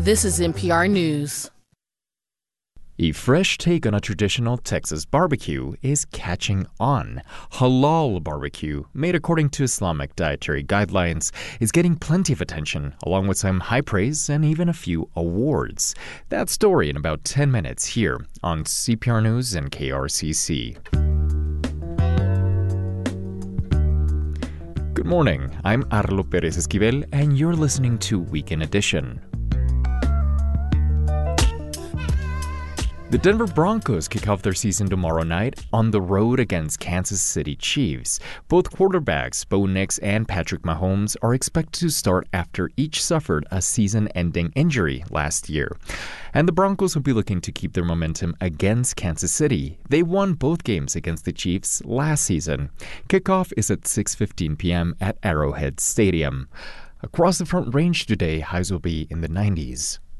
This is NPR News. A fresh take on a traditional Texas barbecue is catching on. Halal barbecue, made according to Islamic dietary guidelines, is getting plenty of attention, along with some high praise and even a few awards. That story in about 10 minutes here on CPR News and KRCC. Good morning, I'm Arlo Perez Esquivel, and you're listening to Weekend Edition. The Denver Broncos kick off their season tomorrow night on the road against Kansas City Chiefs. Both quarterbacks, Bo Nix and Patrick Mahomes, are expected to start after each suffered a season-ending injury last year. And the Broncos will be looking to keep their momentum against Kansas City. They won both games against the Chiefs last season. Kickoff is at 6:15 p.m. at Arrowhead Stadium. Across the Front Range today, highs will be in the 90s.